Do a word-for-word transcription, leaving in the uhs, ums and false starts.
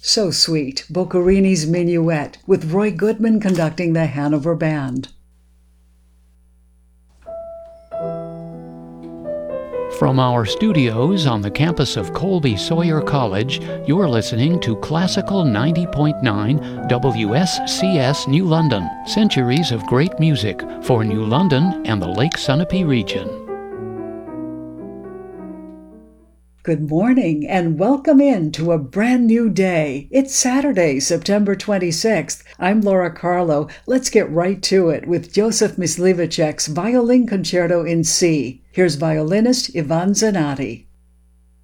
So sweet, Boccherini's Minuet, with Roy Goodman conducting the Hanover Band. From our studios on the campus of Colby Sawyer College, you're listening to Classical ninety point nine W S C S New London. Centuries of great music for New London and the Lake Sunapee region. Good morning and welcome in to a brand new day. It's Saturday, September twenty-sixth. I'm Laura Carlo. Let's get right to it with Joseph Myslivacek's Violin Concerto in C. Here's violinist Ivan Zanatti.